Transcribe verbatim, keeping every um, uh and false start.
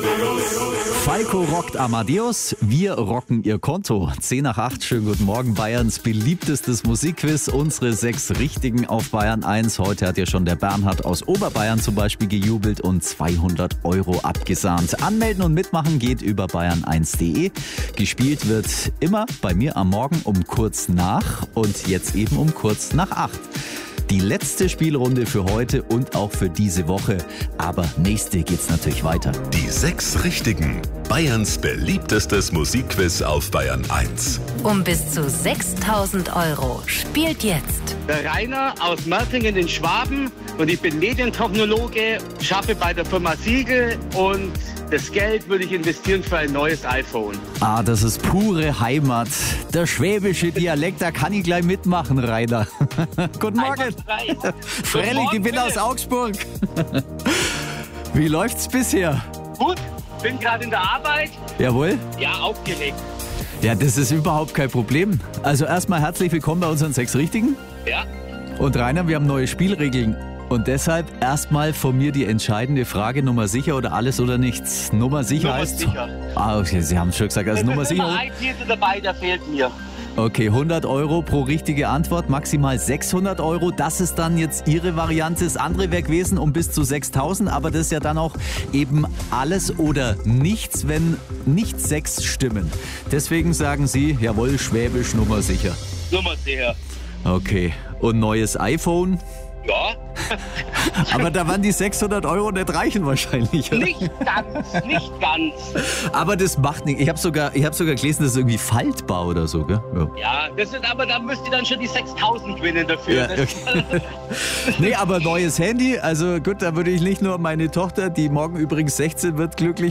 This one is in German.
Falco rockt Amadeus, wir rocken ihr Konto. zehn nach acht, schönen guten Morgen. Bayerns beliebtestes Musikquiz, unsere sechs Richtigen auf Bayern eins. Heute hat ja schon der Bernhard aus Oberbayern zum Beispiel gejubelt und zweihundert Euro abgesahnt. Anmelden und mitmachen geht über bayern eins punkt de. Gespielt wird immer bei mir am Morgen um kurz nach und jetzt eben um kurz nach acht. Die letzte Spielrunde für heute und auch für diese Woche. Aber nächste geht's natürlich weiter. Die sechs Richtigen. Bayerns beliebtestes Musikquiz auf Bayern eins. Um bis zu sechstausend Euro. Spielt jetzt. Der Rainer aus Mertingen in Schwaben und ich bin Medientechnologe, schaffe bei der Firma Siegel und das Geld würde ich investieren für ein neues iPhone. Ah, das ist pure Heimat. Der schwäbische Dialekt, da kann ich gleich mitmachen, Rainer. Guten Morgen. Frellig, ich bin aus Augsburg. Wie läuft's bisher? Gut, bin gerade in der Arbeit. Jawohl. Ja, aufgeregt. Ja, das ist überhaupt kein Problem. Also erstmal herzlich willkommen bei unseren sechs Richtigen. Ja. Und Rainer, wir haben neue Spielregeln. Und deshalb erstmal von mir die entscheidende Frage, Nummer sicher oder alles oder nichts. Nummer sicher Nummer heißt... sicher. Ah, okay, Sie haben es schon gesagt. Also Es Nummer ist sicher... immer ein Titel dabei, der fehlt mir. Okay, hundert Euro pro richtige Antwort, maximal sechshundert Euro. Das ist dann jetzt Ihre Variante. Das andere wäre gewesen um bis zu sechstausend, aber das ist ja dann auch eben alles oder nichts, wenn nicht sechs stimmen. Deswegen sagen Sie, jawohl, Schwäbisch, Nummer sicher. Nummer sicher. Okay, und neues iPhone? Ja. Aber da waren die sechshundert Euro nicht reichen wahrscheinlich, oder? Nicht ganz, nicht ganz. Aber das macht nichts. Ich habe sogar, ich hab sogar gelesen, das ist irgendwie faltbar oder so, gell? Ja. Ja, das ist aber, da müsst ihr dann schon die sechstausend gewinnen dafür. Ja, okay. Nee, aber neues Handy, also gut, da würde ich nicht nur meine Tochter, die morgen übrigens sechzehn wird, glücklich